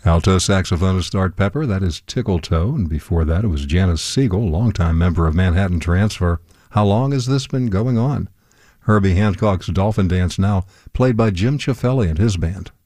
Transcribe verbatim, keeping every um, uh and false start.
Alto saxophonist Art Pepper, that is Tickle Toe, and before that it was Janice Siegel, longtime member of Manhattan Transfer. How long has this been going on? Herbie Hancock's Dolphin Dance now, played by Jim Ciaffelli and his band.